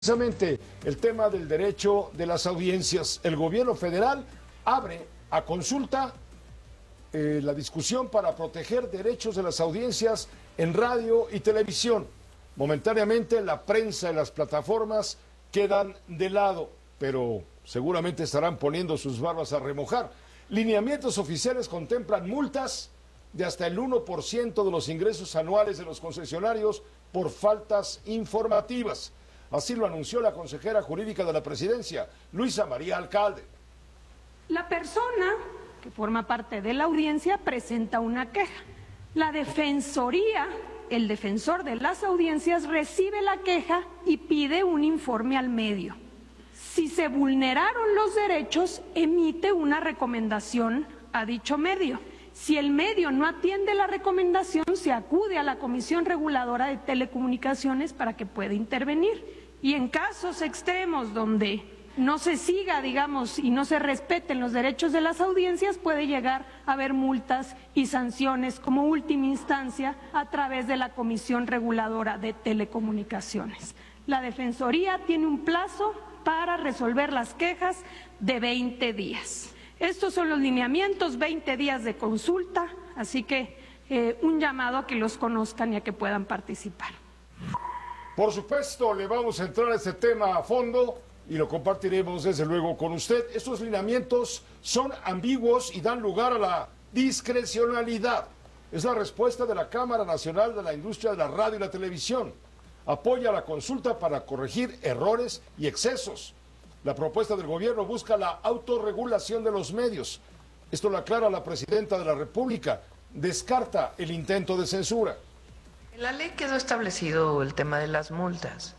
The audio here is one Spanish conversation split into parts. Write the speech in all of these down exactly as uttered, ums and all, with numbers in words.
Precisamente el tema del derecho de las audiencias. El gobierno federal abre a consulta eh, la discusión para proteger derechos de las audiencias en radio y televisión. Momentáneamente la prensa y las plataformas quedan de lado, pero seguramente estarán poniendo sus barbas a remojar. Lineamientos oficiales contemplan multas de hasta el uno por ciento de los ingresos anuales de los concesionarios por faltas informativas. Así lo anunció la consejera jurídica de la presidencia, Luisa María Alcalde. La persona que forma parte de la audiencia presenta una queja. La defensoría, el defensor de las audiencias, recibe la queja y pide un informe al medio. Si se vulneraron los derechos, emite una recomendación a dicho medio. Si el medio no atiende la recomendación, se acude a la Comisión Reguladora de Telecomunicaciones para que pueda intervenir. Y en casos extremos donde no se siga, digamos, y no se respeten los derechos de las audiencias, puede llegar a haber multas y sanciones como última instancia a través de la Comisión Reguladora de Telecomunicaciones. La Defensoría tiene un plazo para resolver las quejas de veinte días. Estos son los lineamientos, veinte días de consulta, así que eh, un llamado a que los conozcan y a que puedan participar. Por supuesto, le vamos a entrar a este tema a fondo y lo compartiremos desde luego con usted. Estos lineamientos son ambiguos y dan lugar a la discrecionalidad. Es la respuesta de la Cámara Nacional de la Industria de la Radio y la Televisión. Apoya la consulta para corregir errores y excesos. La propuesta del gobierno busca la autorregulación de los medios. Esto lo aclara la presidenta de la República. Descarta el intento de censura. En la ley quedó establecido el tema de las multas.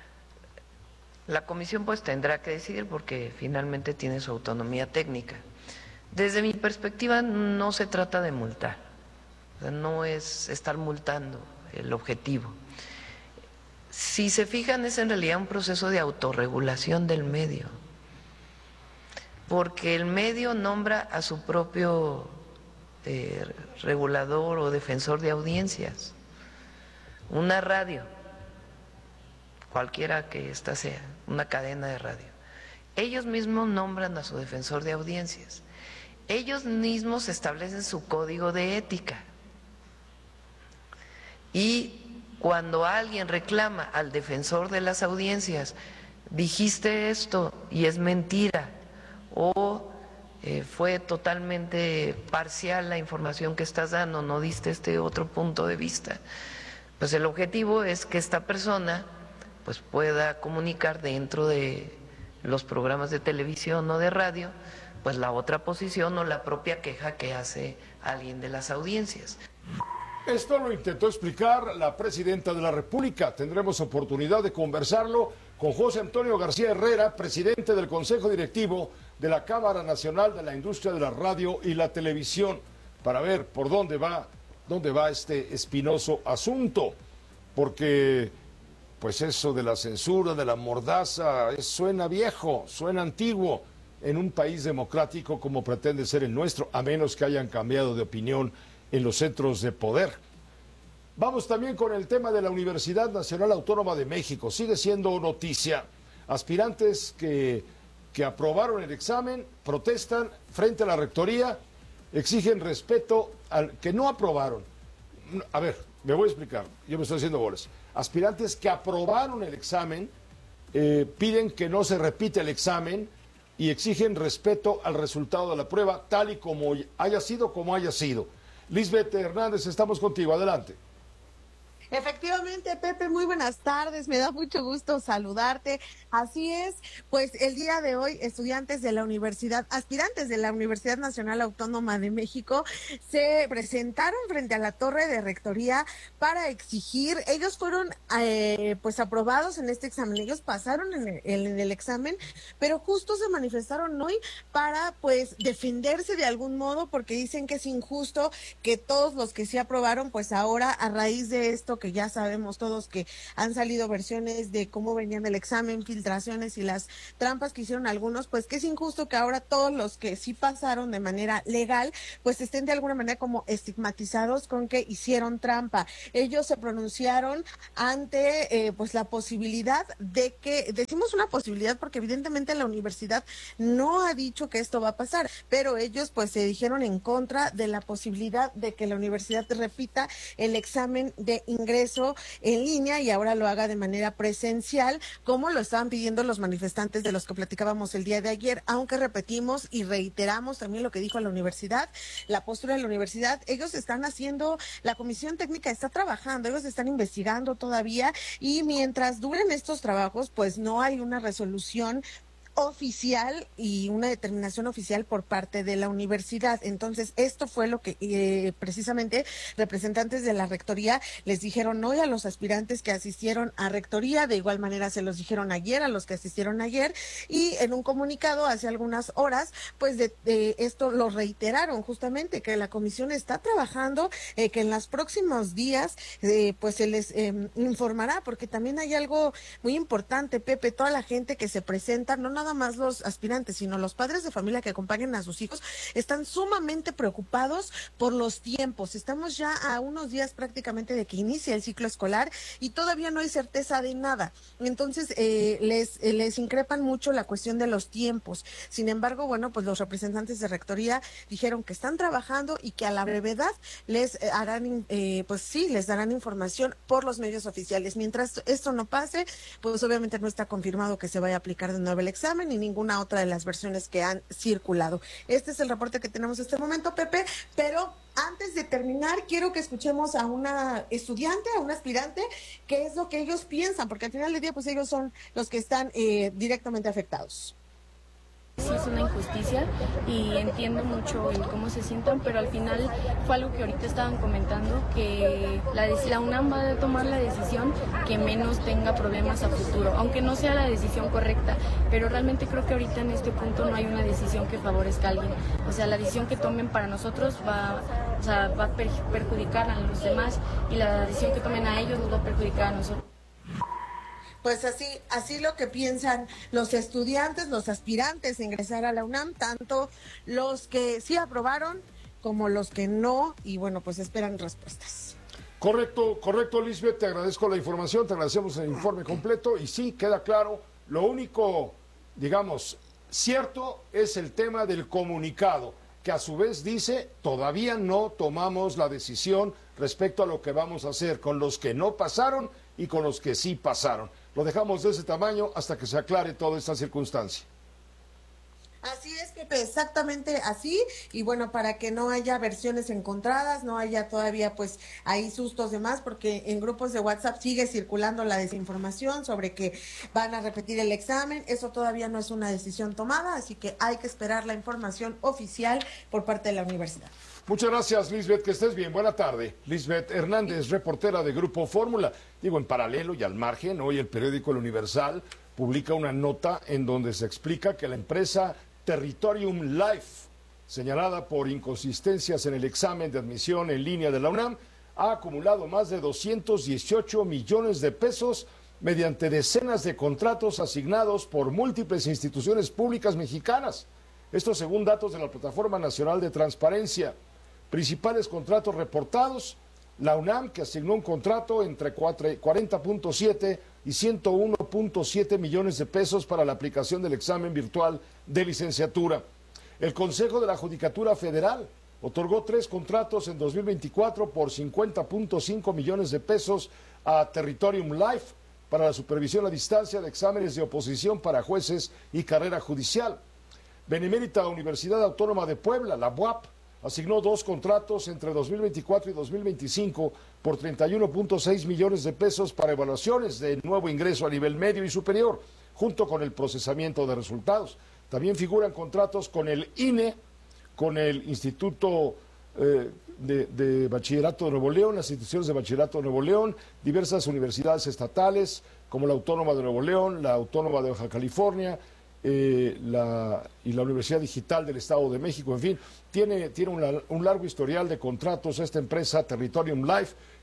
La comisión pues tendrá que decidir porque finalmente tiene su autonomía técnica. Desde mi perspectiva no se trata de multar, o sea, no es estar multando el objetivo. Si se fijan, es en realidad un proceso de autorregulación del medio, porque el medio nombra a su propio eh, regulador o defensor de audiencias. Una radio, cualquiera que ésta sea, una cadena de radio, ellos mismos nombran a su defensor de audiencias, ellos mismos establecen su código de ética. Y cuando alguien reclama al defensor de las audiencias, dijiste esto y es mentira, o eh, fue totalmente parcial la información que estás dando, no diste este otro punto de vista, pues el objetivo es que esta persona pues pueda comunicar dentro de los programas de televisión o de radio pues la otra posición o la propia queja que hace alguien de las audiencias. Esto lo intentó explicar la presidenta de la República. Tendremos oportunidad de conversarlo con José Antonio García Herrera, presidente del Consejo Directivo de la Cámara Nacional de la Industria de la Radio y la Televisión, para ver por dónde va, dónde va este espinoso asunto. Porque, pues eso de la censura, de la mordaza, es, suena viejo, suena antiguo en un país democrático como pretende ser el nuestro, a menos que hayan cambiado de opinión en los centros de poder. Vamos también con el tema de la Universidad Nacional Autónoma de México. Sigue siendo noticia. Aspirantes que, que aprobaron el examen protestan frente a la rectoría, exigen respeto al que no aprobaron. A ver, me voy a explicar, yo me estoy haciendo bolas. Aspirantes que aprobaron el examen eh, piden que no se repita el examen y exigen respeto al resultado de la prueba, tal y como haya sido, como haya sido. Lisbeth Hernández, estamos contigo, adelante. Efectivamente, Pepe, muy buenas tardes, me da mucho gusto saludarte. Así es, pues el día de hoy estudiantes de la universidad, aspirantes de la Universidad Nacional Autónoma de México se presentaron frente a la torre de rectoría para exigir, ellos fueron eh, pues aprobados en este examen, ellos pasaron en el, en el examen, pero justo se manifestaron hoy para pues defenderse de algún modo porque dicen que es injusto que todos los que sí aprobaron, pues ahora a raíz de esto momento que ya sabemos todos que han salido versiones de cómo venían el examen, filtraciones y las trampas que hicieron algunos, pues que es injusto que ahora todos los que sí pasaron de manera legal, pues estén de alguna manera como estigmatizados con que hicieron trampa. Ellos se pronunciaron ante eh, pues la posibilidad de que, decimos una posibilidad porque evidentemente la universidad no ha dicho que esto va a pasar, pero ellos pues se dijeron en contra de la posibilidad de que la universidad repita el examen de ingreso en línea y ahora lo haga de manera presencial, como lo estaban pidiendo los manifestantes de los que platicábamos el día de ayer, aunque repetimos y reiteramos también lo que dijo la universidad, la postura de la universidad. Ellos están haciendo, la comisión técnica está trabajando, ellos están investigando todavía y mientras duren estos trabajos, pues no hay una resolución oficial y una determinación oficial por parte de la universidad. Entonces, esto fue lo que eh, precisamente representantes de la rectoría les dijeron hoy a los aspirantes que asistieron a rectoría, de igual manera se los dijeron ayer a los que asistieron ayer, y en un comunicado hace algunas horas, pues de, de esto lo reiteraron justamente, que la comisión está trabajando, eh, que en los próximos días eh, pues se les eh, informará, porque también hay algo muy importante, Pepe, toda la gente que se presenta, no nada más los aspirantes, sino los padres de familia que acompañan a sus hijos, están sumamente preocupados por los tiempos. Estamos ya a unos días prácticamente de que inicie el ciclo escolar y todavía no hay certeza de nada. Entonces, eh, les, eh, les increpan mucho la cuestión de los tiempos. Sin embargo, bueno, pues los representantes de rectoría dijeron que están trabajando y que a la brevedad les eh, harán, eh, pues sí, les darán información por los medios oficiales. Mientras esto no pase, pues obviamente no está confirmado que se vaya a aplicar de nuevo el examen ni ninguna otra de las versiones que han circulado. Este es el reporte que tenemos en este momento, Pepe, pero antes de terminar, quiero que escuchemos a una estudiante, a un aspirante, qué es lo que ellos piensan, porque al final del día, pues ellos son los que están eh, directamente afectados. Sí, es una injusticia y entiendo mucho el cómo se sientan, pero al final fue algo que ahorita estaban comentando, que la, la UNAM va a tomar la decisión que menos tenga problemas a futuro, aunque no sea la decisión correcta, pero realmente creo que ahorita en este punto no hay una decisión que favorezca a alguien. O sea, la decisión que tomen para nosotros va, o sea, va a per, perjudicar a los demás y la decisión que tomen a ellos nos va a perjudicar a nosotros. Pues así, así lo que piensan los estudiantes, los aspirantes a ingresar a la UNAM, tanto los que sí aprobaron como los que no, y bueno, pues esperan respuestas. Correcto, correcto, Lisbeth, te agradezco la información, te agradecemos el informe completo, y sí, queda claro, lo único, digamos, cierto es el tema del comunicado, que a su vez dice, todavía no tomamos la decisión respecto a lo que vamos a hacer con los que no pasaron y con los que sí pasaron. Lo dejamos de ese tamaño hasta que se aclare toda esta circunstancia. Así es, Pepe, exactamente así, y bueno, para que no haya versiones encontradas, no haya todavía pues ahí sustos de más, porque en grupos de WhatsApp sigue circulando la desinformación sobre que van a repetir el examen, eso todavía no es una decisión tomada, así que hay que esperar la información oficial por parte de la universidad. Muchas gracias, Lisbeth, que estés bien. Buena tarde. Lisbeth Hernández, reportera de Grupo Fórmula. Digo, en paralelo y al margen, hoy el periódico El Universal publica una nota en donde se explica que la empresa Territorium Life, señalada por inconsistencias en el examen de admisión en línea de la UNAM, ha acumulado más de doscientos dieciocho millones de pesos mediante decenas de contratos asignados por múltiples instituciones públicas mexicanas. Esto según datos de la Plataforma Nacional de Transparencia. Principales contratos reportados: la UNAM, que asignó un contrato entre cuarenta punto siete y ciento uno punto siete millones de pesos para la aplicación del examen virtual de licenciatura. El Consejo de la Judicatura Federal otorgó tres contratos en dos mil veinticuatro por cincuenta punto cinco millones de pesos a Territorium Life para la supervisión a distancia de exámenes de oposición para jueces y carrera judicial. Benemérita Universidad Autónoma de Puebla, la U A P, asignó dos contratos entre dos mil veinticuatro y dos mil veinticinco por treinta y uno punto seis millones de pesos para evaluaciones de nuevo ingreso a nivel medio y superior, junto con el procesamiento de resultados. También figuran contratos con el I N E, con el Instituto eh, de, de Bachillerato de Nuevo León, las instituciones de Bachillerato de Nuevo León, diversas universidades estatales, como la Autónoma de Nuevo León, la Autónoma de Baja California, Eh, la, y la Universidad Digital del Estado de México. En fin, tiene, tiene una, un largo historial de contratos esta empresa Territorium Life,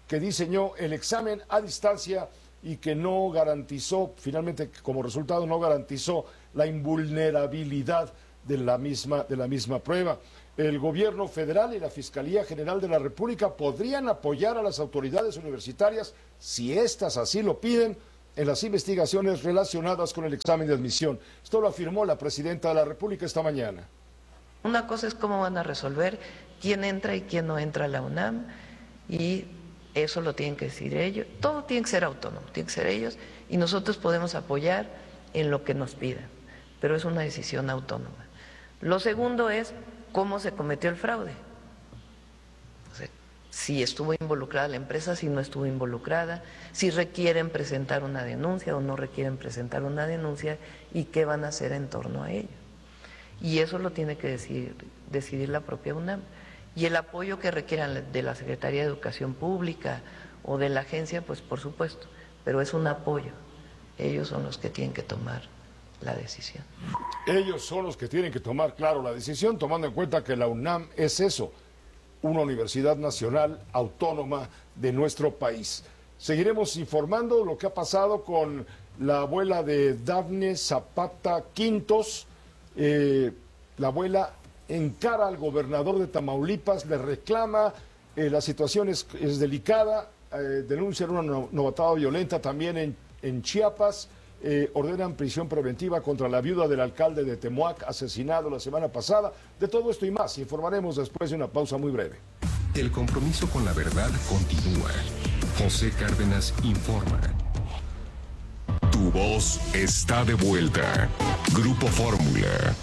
que diseñó el examen a distancia y que no garantizó, finalmente como resultado no garantizó la invulnerabilidad de la misma, de la misma prueba. El gobierno federal y la Fiscalía General de la República podrían apoyar a las autoridades universitarias, si éstas así lo piden, en las investigaciones relacionadas con el examen de admisión. Esto lo afirmó la presidenta de la República esta mañana. Una cosa es cómo van a resolver quién entra y quién no entra a la UNAM, y eso lo tienen que decir ellos. Todo tiene que ser autónomo, tiene que ser ellos, y nosotros podemos apoyar en lo que nos pidan, pero es una decisión autónoma. Lo segundo es cómo se cometió el fraude. O sea, si estuvo involucrada la empresa, si no estuvo involucrada, si requieren presentar una denuncia o no requieren presentar una denuncia, y qué van a hacer en torno a ello. Y eso lo tiene que decidir, decidir la propia UNAM. Y el apoyo que requieran de la Secretaría de Educación Pública o de la agencia, pues por supuesto, pero es un apoyo. Ellos son los que tienen que tomar la decisión. Ellos son los que tienen que tomar, claro, la decisión, tomando en cuenta que la UNAM es eso, una universidad nacional autónoma de nuestro país. Seguiremos informando lo que ha pasado con la abuela de Dafne Zapata Quintos. Eh, la abuela encara al gobernador de Tamaulipas, le reclama, eh, la situación es, es delicada, eh, denuncian una no, novatada violenta también en, en Chiapas. Eh, ordenan prisión preventiva contra la viuda del alcalde de Temuac, asesinado la semana pasada. De todo esto y más informaremos después de una pausa muy breve. El compromiso con la verdad continúa. José Cárdenas informa. Tu voz está de vuelta. Grupo Fórmula.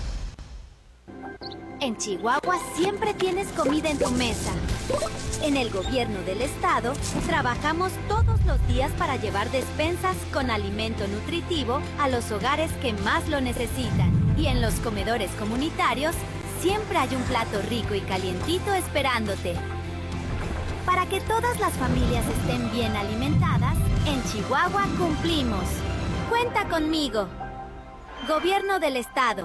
En Chihuahua siempre tienes comida en tu mesa. En el gobierno del estado trabajamos todos los días para llevar despensas con alimento nutritivo a los hogares que más lo necesitan. Y en los comedores comunitarios siempre hay un plato rico y calientito esperándote. Para que todas las familias estén bien alimentadas, en Chihuahua cumplimos. Cuenta conmigo. Gobierno del estado.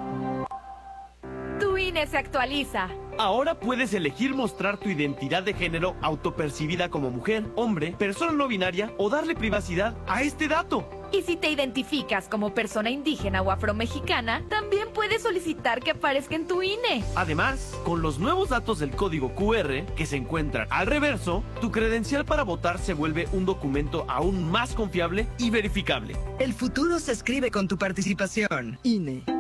Tu I N E se actualiza. Ahora puedes elegir mostrar tu identidad de género autopercibida como mujer, hombre, persona no binaria o darle privacidad a este dato. Y si te identificas como persona indígena o afromexicana, también puedes solicitar que aparezca en tu I N E. Además, con los nuevos datos del código Q R que se encuentran al reverso, tu credencial para votar se vuelve un documento aún más confiable y verificable. El futuro se escribe con tu participación. I N E.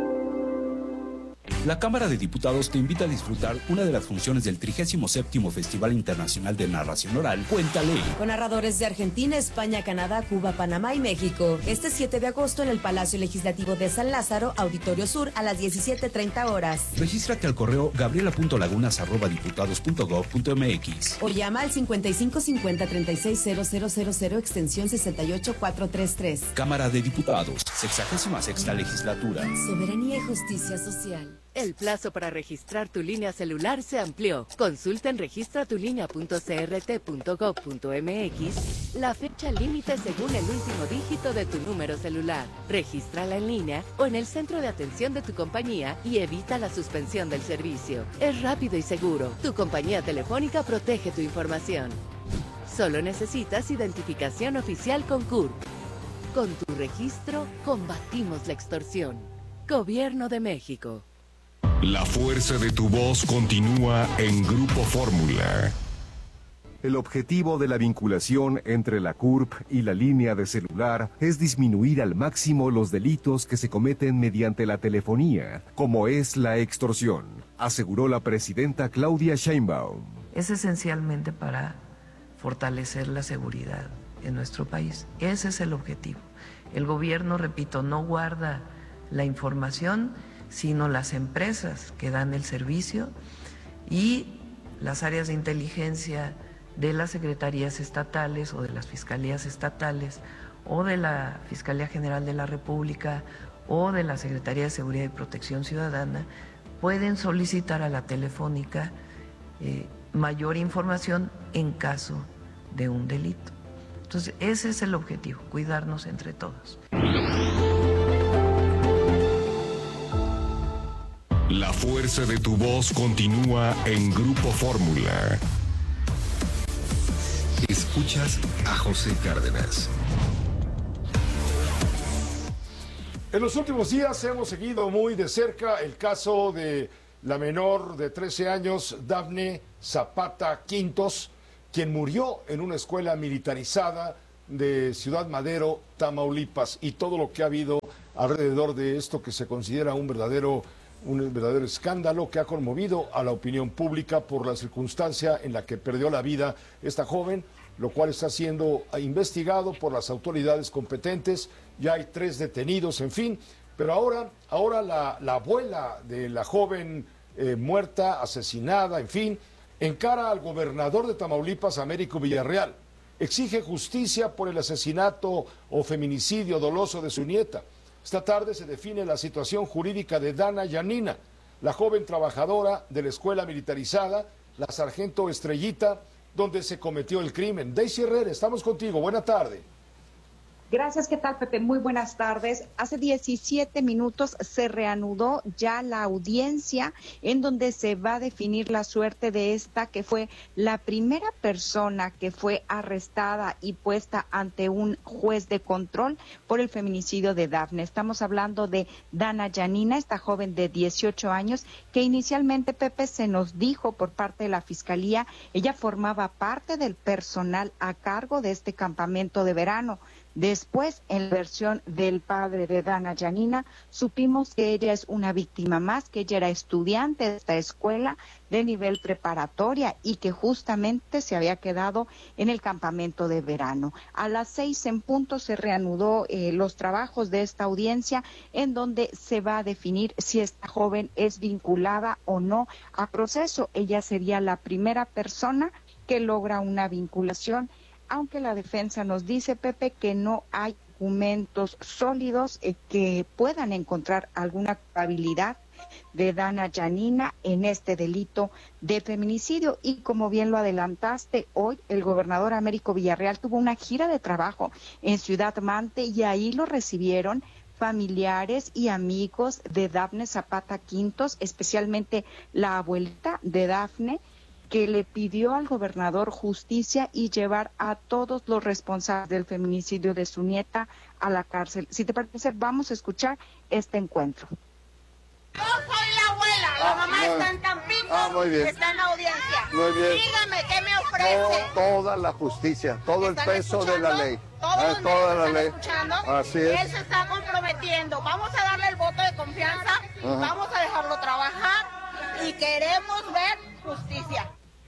La Cámara de Diputados te invita a disfrutar una de las funciones del trigésimo séptimo Festival Internacional de Narración Oral, Cuéntale. Con narradores de Argentina, España, Canadá, Cuba, Panamá y México. Este siete de agosto en el Palacio Legislativo de San Lázaro, Auditorio Sur, a las diecisiete treinta horas. Regístrate al correo gabriela punto lagunas arroba diputados punto gob punto mx. O llama al cincuenta y cinco cincuenta treinta y seis cero cero cero cero extensión sesenta y ocho cuatrocientos treinta y tres. Cámara de Diputados, sexagésima sexta legislatura. Soberanía y justicia social. El plazo para registrar tu línea celular se amplió. Consulta en registra tu línea punto c r t punto gob punto m x la fecha límite según el último dígito de tu número celular. Regístrala en línea o en el centro de atención de tu compañía y evita la suspensión del servicio. Es rápido y seguro. Tu compañía telefónica protege tu información. Solo necesitas identificación oficial con C U R P. Con tu registro, combatimos la extorsión. Gobierno de México. La fuerza de tu voz continúa en Grupo Fórmula. El objetivo de la vinculación entre la C U R P y la línea de celular es disminuir al máximo los delitos que se cometen mediante la telefonía, como es la extorsión, aseguró la presidenta Claudia Sheinbaum. Es esencialmente para fortalecer la seguridad en nuestro país. Ese es el objetivo. El gobierno, repito, no guarda la información, sino las empresas que dan el servicio y las áreas de inteligencia de las secretarías estatales o de las fiscalías estatales o de la Fiscalía General de la República o de la Secretaría de Seguridad y Protección Ciudadana pueden solicitar a la Telefónica eh, mayor información en caso de un delito. Entonces, ese es el objetivo, cuidarnos entre todos. La fuerza de tu voz continúa en Grupo Fórmula. Escuchas a José Cárdenas. En los últimos días hemos seguido muy de cerca el caso de la menor de trece años, Dafne Zapata Quintos, quien murió en una escuela militarizada de Ciudad Madero, Tamaulipas, y todo lo que ha habido alrededor de esto que se considera un verdadero, un verdadero escándalo que ha conmovido a la opinión pública por la circunstancia en la que perdió la vida esta joven, lo cual está siendo investigado por las autoridades competentes. Ya hay tres detenidos, en fin, pero ahora, ahora la, la abuela de la joven eh, muerta, asesinada, en fin, encara al gobernador de Tamaulipas, Américo Villarreal. Exige justicia por el asesinato o feminicidio doloso de su nieta. Esta tarde se define la situación jurídica de Dana Yanina, la joven trabajadora de la escuela militarizada, la sargento Estrellita, donde se cometió el crimen. Daisy Herrera, estamos contigo. Buena tarde. Gracias, ¿qué tal, Pepe? Muy buenas tardes. Hace diecisiete minutos se reanudó ya la audiencia en donde se va a definir la suerte de esta que fue la primera persona que fue arrestada y puesta ante un juez de control por el feminicidio de Dafne. Estamos hablando de Dana Yanina, esta joven de dieciocho años, que inicialmente, Pepe, se nos dijo por parte de la Fiscalía, ella formaba parte del personal a cargo de este campamento de verano. Después, en la versión del padre de Dana Yanina, supimos que ella es una víctima más, que ella era estudiante de esta escuela de nivel preparatoria y que justamente se había quedado en el campamento de verano. A las seis en punto se reanudó eh, los trabajos de esta audiencia en donde se va a definir si esta joven es vinculada o no a proceso. Ella sería la primera persona que logra una vinculación, aunque la defensa nos dice, Pepe, que no hay documentos sólidos eh, que puedan encontrar alguna culpabilidad de Dana Yanina en este delito de feminicidio. Y como bien lo adelantaste, hoy el gobernador Américo Villarreal tuvo una gira de trabajo en Ciudad Mante y ahí lo recibieron familiares y amigos de Dafne Zapata Quintos, especialmente la abuelita de Dafne, que le pidió al gobernador justicia y llevar a todos los responsables del feminicidio de su nieta a la cárcel. Si te parece, vamos a escuchar este encuentro. Yo soy la abuela, la ah, mamá muy, está en Tampico, ah, muy bien. está en la audiencia. Muy bien. Dígame, ¿qué me ofrece? No, toda la justicia, todo el peso de la ley. Todos ah, los toda la están ley. escuchando. Así es. Él se está comprometiendo. Vamos a darle el voto de confianza, Ajá. vamos a dejarlo trabajar y queremos ver justicia.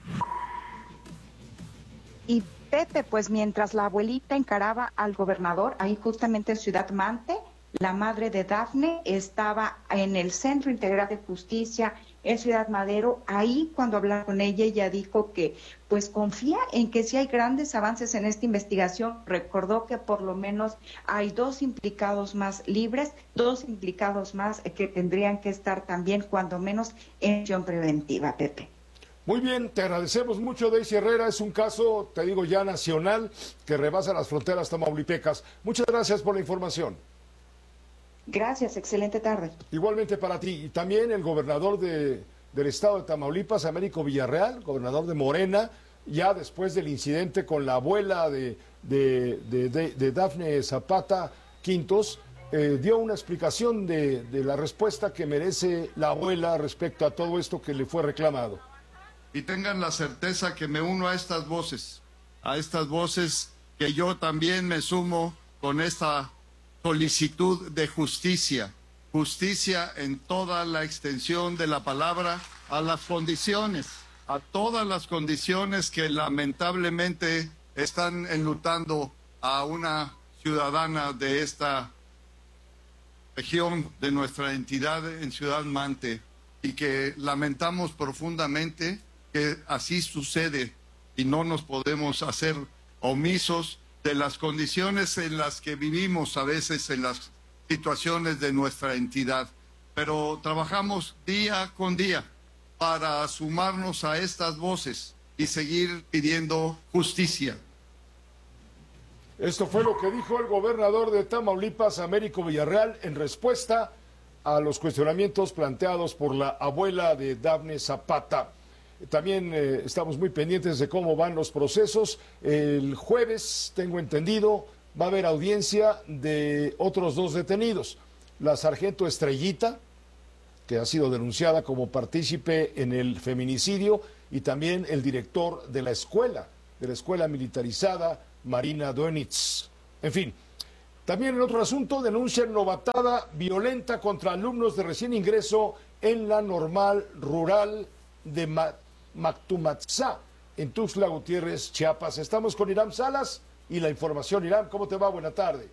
Y Pepe, pues mientras la abuelita encaraba al gobernador, ahí justamente en Ciudad Mante, la madre de Dafne estaba en el Centro Integral de Justicia en Ciudad Madero. Ahí cuando hablaron con ella, ella dijo que pues confía en que si hay grandes avances en esta investigación. Recordó que por lo menos hay dos implicados más libres, dos implicados más que tendrían que estar también cuando menos en prisión preventiva, Pepe. Muy bien, te agradecemos mucho, Daisy Herrera. Es un caso, te digo, ya nacional, que rebasa las fronteras tamaulipecas. Muchas gracias por la información. Gracias, excelente tarde. Igualmente para ti. Y también el gobernador de, del estado de Tamaulipas, Américo Villarreal, gobernador de Morena, ya después del incidente con la abuela de, de, de, de, de Dafne Zapata Quintos, eh, dio una explicación de, de la respuesta que merece la abuela respecto a todo esto que le fue reclamado. Y tengan la certeza que me uno a estas voces, a estas voces que yo también me sumo con esta solicitud de justicia, justicia en toda la extensión de la palabra, a las condiciones, a todas las condiciones que lamentablemente están enlutando a una ciudadana de esta región, de nuestra entidad en Ciudad Mante, y que lamentamos profundamente que así sucede y no nos podemos hacer omisos de las condiciones en las que vivimos a veces en las situaciones de nuestra entidad. Pero trabajamos día con día para sumarnos a estas voces y seguir pidiendo justicia. Esto fue lo que dijo el gobernador de Tamaulipas, Américo Villarreal, en respuesta a los cuestionamientos planteados por la abuela de Dafne Zapata. También eh, estamos muy pendientes de cómo van los procesos. El jueves, tengo entendido, va a haber audiencia de otros dos detenidos. La sargento Estrellita, que ha sido denunciada como partícipe en el feminicidio, y también el director de la escuela, de la escuela militarizada Marina Dönitz. En fin, también en otro asunto denuncian novatada violenta contra alumnos de recién ingreso en la normal rural de Ma Mactumatzá, en Tuxtla Gutiérrez, Chiapas. Estamos con Iram Salas y la información. Iram, ¿cómo te va? Buena tarde.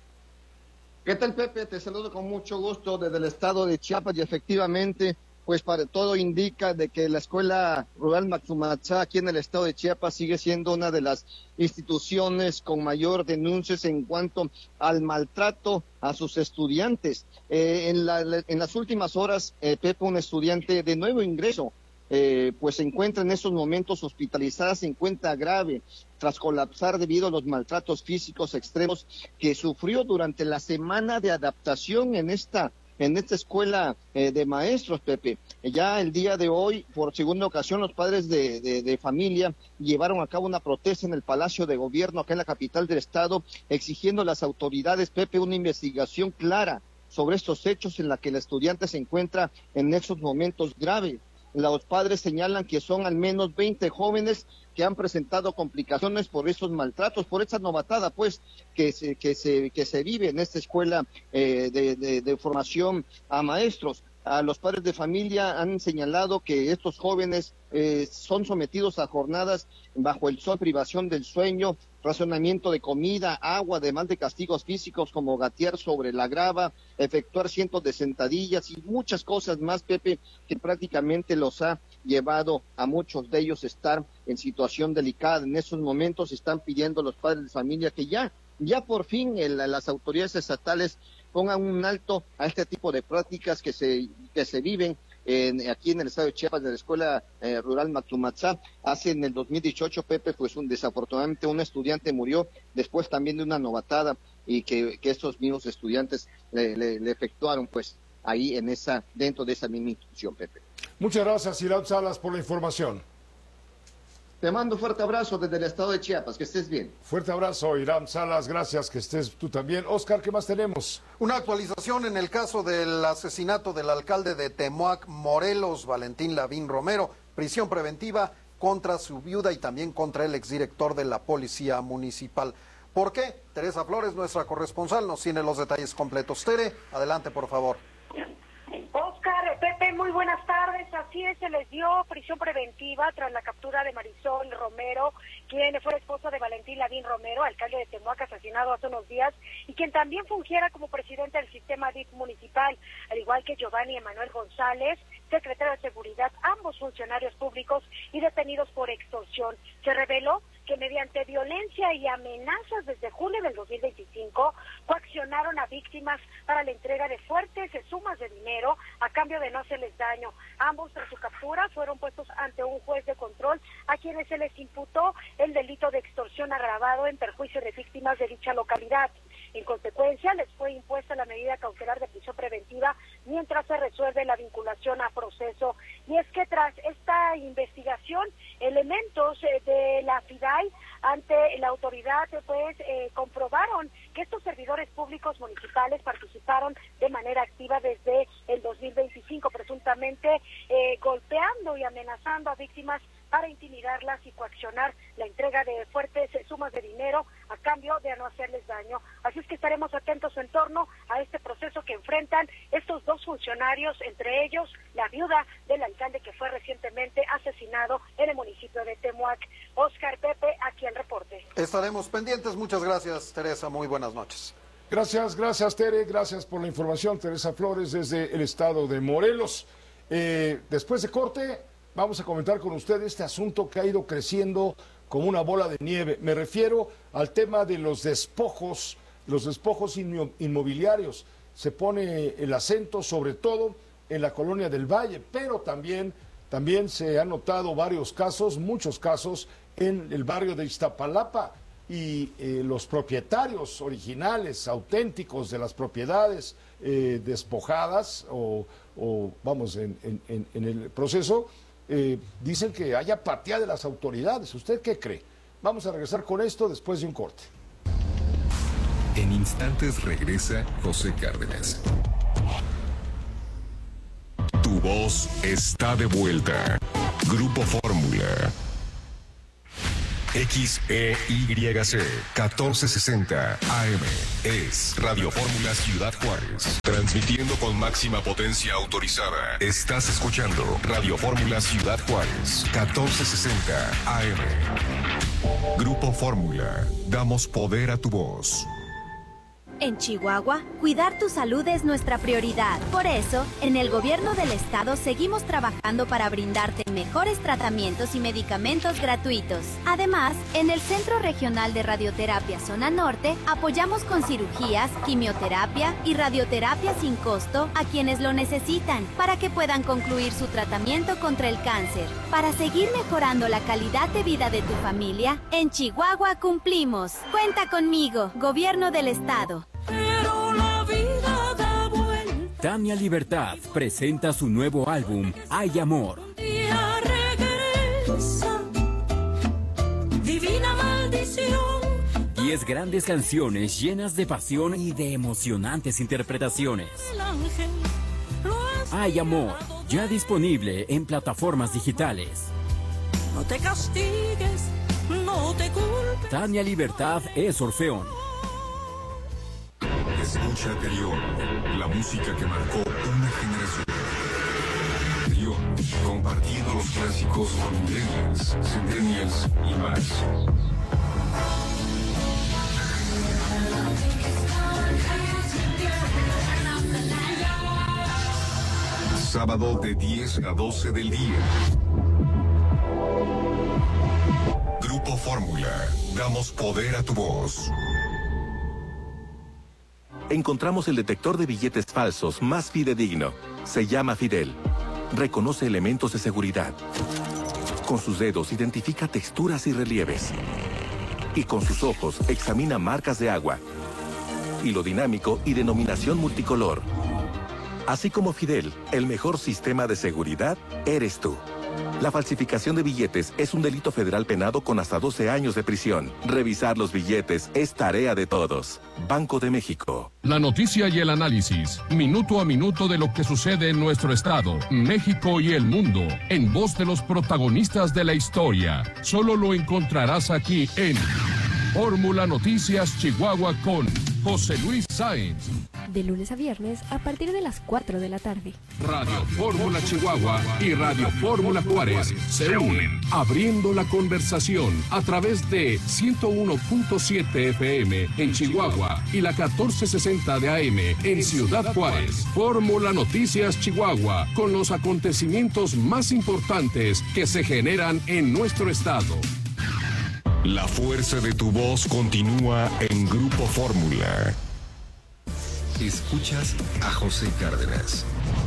¿Qué tal, Pepe? Te saludo con mucho gusto desde el estado de Chiapas y efectivamente, pues para todo indica de que la escuela rural Mactumatzá aquí en el estado de Chiapas sigue siendo una de las instituciones con mayor denuncias en cuanto al maltrato a sus estudiantes. Eh, en, la, en las últimas horas, eh, Pepe, un estudiante de nuevo ingreso, Eh, pues se encuentra en estos momentos hospitalizada, se encuentra grave tras colapsar debido a los maltratos físicos extremos que sufrió durante la semana de adaptación en esta en esta escuela eh, de maestros, Pepe. Ya el día de hoy, por segunda ocasión, los padres de, de, de familia llevaron a cabo una protesta en el Palacio de Gobierno, acá en la capital del estado, exigiendo a las autoridades, Pepe, una investigación clara sobre estos hechos en la que el estudiante se encuentra en estos momentos graves. Los padres señalan que son al menos veinte jóvenes que han presentado complicaciones por esos maltratos, por esa novatada, pues, que se, que se, que se vive en esta escuela eh, de, de, de formación a maestros. A los padres de familia han señalado que estos jóvenes eh, son sometidos a jornadas bajo el sol, privación del sueño, racionamiento de comida, agua, además de castigos físicos como gatear sobre la grava, efectuar cientos de sentadillas y muchas cosas más, Pepe, que prácticamente los ha llevado a muchos de ellos estar en situación delicada. En esos momentos están pidiendo a los padres de familia que ya, ya por fin el, las autoridades estatales pongan un alto a este tipo de prácticas que se, que se viven En, aquí en el estado de Chiapas, de la escuela eh, rural Mactumatzá. Hace en el dos mil dieciocho, Pepe, pues un, desafortunadamente un estudiante murió después también de una novatada y que, que estos mismos estudiantes le, le, le efectuaron pues ahí en esa, dentro de esa misma institución, Pepe. Muchas gracias, Iram Salas, por la información. Te mando un fuerte abrazo desde el estado de Chiapas, que estés bien. Fuerte abrazo, Iram Salas, gracias, que estés tú también. Oscar, ¿qué más tenemos? Una actualización en el caso del asesinato del alcalde de Temoac, Morelos, Valentín Lavín Romero, prisión preventiva contra su viuda y también contra el exdirector de la Policía Municipal. ¿Por qué? Teresa Flores, nuestra corresponsal, nos tiene los detalles completos. Tere, adelante, por favor. Oscar, Pepe, muy buenas tardes. Así es, se les dio prisión preventiva tras la captura de Marisol Romero, quien fue esposa de Valentín Lavín Romero, alcalde de Temoac, asesinado hace unos días, y quien también fungiera como presidente del sistema D I F municipal, al igual que Giovanni Emanuel González, secretario de Seguridad, ambos funcionarios públicos y detenidos por extorsión. Se reveló que mediante violencia y amenazas desde junio del dos mil veinticinco coaccionaron a víctimas para la entrega de fuertes sumas de dinero a cambio de no hacerles daño. Ambos tras su captura fueron puestos ante un juez de control a quienes se les imputó el delito de extorsión agravado en perjuicio de víctimas de dicha localidad. En consecuencia, les fue impuesta la medida cautelar de prisión preventiva mientras se resuelve la vinculación a proceso. Y es que tras esta investigación, elementos de la FIDAI ante la autoridad pues eh, comprobaron que estos servidores públicos municipales participaron de manera activa desde el dos mil veinticinco, presuntamente eh, golpeando y amenazando a víctimas para intimidarlas y coaccionar la entrega de fuertes sumas de dinero a cambio de no hacerles daño. Así es que estaremos atentos en torno a este proceso que enfrentan estos dos funcionarios, entre ellos la viuda del alcalde que fue recientemente asesinado en el municipio de Temoac. Oscar, Pepe, aquí el reporte. Estaremos pendientes. Muchas gracias, Teresa. Muy buenas noches. Gracias, gracias, Tere. Gracias por la información, Teresa Flores, desde el estado de Morelos. Eh, después de corte, vamos a comentar con usted este asunto que ha ido creciendo como una bola de nieve. Me refiero al tema de los despojos, los despojos inmobiliarios. Se pone el acento sobre todo en la colonia del Valle, pero también, también se han notado varios casos, muchos casos, en el barrio de Iztapalapa. Y eh, los propietarios originales, auténticos de las propiedades eh, despojadas o, o vamos, en, en, en el proceso, eh, dicen que hay apatía de las autoridades. ¿Usted qué cree? Vamos a regresar con esto después de un corte. En instantes regresa José Cárdenas. Tu voz está de vuelta. Grupo Fórmula. X E Y C catorce sesenta A M es Radio Fórmula Ciudad Juárez, transmitiendo con máxima potencia autorizada. Estás escuchando Radio Fórmula Ciudad Juárez, catorce sesenta A M. Grupo Fórmula, damos poder a tu voz. En Chihuahua, cuidar tu salud es nuestra prioridad. Por eso, en el gobierno del estado seguimos trabajando para brindarte mejores tratamientos y medicamentos gratuitos. Además, en el Centro Regional de Radioterapia Zona Norte, apoyamos con cirugías, quimioterapia y radioterapia sin costo a quienes lo necesitan, para que puedan concluir su tratamiento contra el cáncer. Para seguir mejorando la calidad de vida de tu familia, en Chihuahua cumplimos. Cuenta conmigo, Gobierno del Estado. Pero la vida da vuelta. Tania Libertad presenta su nuevo álbum, Hay Amor. Día regresa, divina maldición. Diez grandes canciones llenas de pasión y de emocionantes interpretaciones. El ángel lo has Hay Amor, ya disponible en plataformas digitales. No te castigues, no te culpes. Tania Libertad es Orfeón. Escucha Trión, la música que marcó una generación. Trión, compartiendo los clásicos con millennials, centennials y más. Sábado de diez a doce del día. Grupo Fórmula, damos poder a tu voz. Encontramos el detector de billetes falsos más fidedigno. Se llama Fidel. Reconoce elementos de seguridad. Con sus dedos identifica texturas y relieves. Y con sus ojos examina marcas de agua, hilo dinámico y denominación multicolor. Así como Fidel, el mejor sistema de seguridad eres tú. La falsificación de billetes es un delito federal penado con hasta doce años de prisión. Revisar los billetes es tarea de todos. Banco de México. La noticia y el análisis, minuto a minuto de lo que sucede en nuestro estado, México y el mundo, en voz de los protagonistas de la historia. Solo lo encontrarás aquí en Fórmula Noticias Chihuahua con José Luis Sáenz. De lunes a viernes a partir de las cuatro de la tarde. Radio Fórmula Chihuahua y Radio Fórmula Juárez se unen, abriendo la conversación a través de ciento uno punto siete F M en Chihuahua y la catorce sesenta de A M en Ciudad Juárez. Fórmula Noticias Chihuahua, con los acontecimientos más importantes que se generan en nuestro estado. La fuerza de tu voz continúa en Grupo Fórmula. Escuchas a José Cárdenas.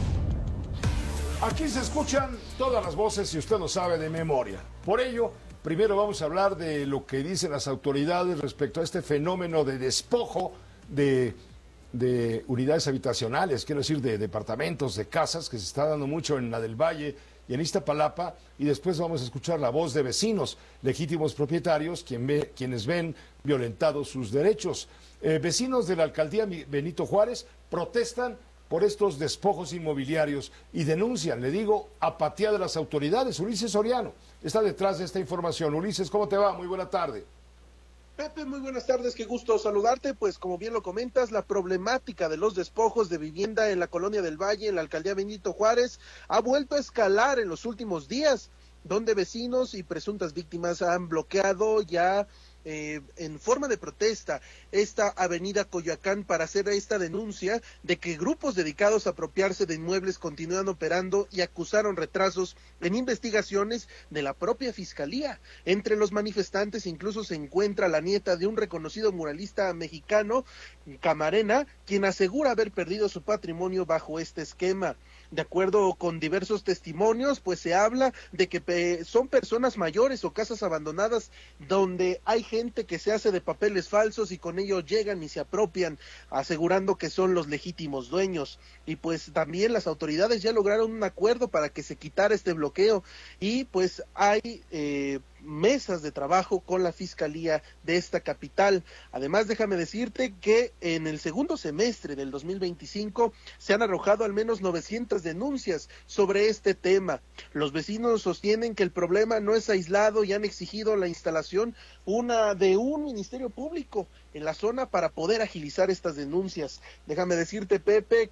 Aquí se escuchan todas las voces, si usted lo sabe de memoria. Por ello, primero vamos a hablar de lo que dicen las autoridades respecto a este fenómeno de despojo de, de unidades habitacionales, quiero decir, de departamentos, de casas, que se está dando mucho en la del Valle y en Iztapalapa, y después vamos a escuchar la voz de vecinos, legítimos propietarios, quien ve, quienes ven violentados sus derechos. Eh, vecinos de la alcaldía Benito Juárez protestan por estos despojos inmobiliarios y denuncian, le digo, apatía de las autoridades. Ulises Soriano está detrás de esta información. Ulises, ¿cómo te va? Muy buena tarde. Pepe, muy buenas tardes, qué gusto saludarte. Pues como bien lo comentas, la problemática de los despojos de vivienda en la Colonia del Valle, en la alcaldía Benito Juárez, ha vuelto a escalar en los últimos días, donde vecinos y presuntas víctimas han bloqueado ya Eh, en forma de protesta esta avenida Coyoacán para hacer esta denuncia de que grupos dedicados a apropiarse de inmuebles continúan operando y acusaron retrasos en investigaciones de la propia fiscalía. Entre los manifestantes incluso se encuentra la nieta de un reconocido muralista mexicano, Camarena, quien asegura haber perdido su patrimonio bajo este esquema. De acuerdo con diversos testimonios, pues se habla de que pe- son personas mayores o casas abandonadas donde hay gente que se hace de papeles falsos y con ello llegan y se apropian, asegurando que son los legítimos dueños. Y pues también las autoridades ya lograron un acuerdo para que se quitara este bloqueo y pues hay eh, mesas de trabajo con la Fiscalía de esta capital. Además, déjame decirte que en el segundo semestre del dos mil veinticinco se han arrojado al menos novecientas denuncias sobre este tema. Los vecinos sostienen que el problema no es aislado y han exigido la instalación una de un ministerio público en la zona para poder agilizar estas denuncias. Déjame decirte, Pepe,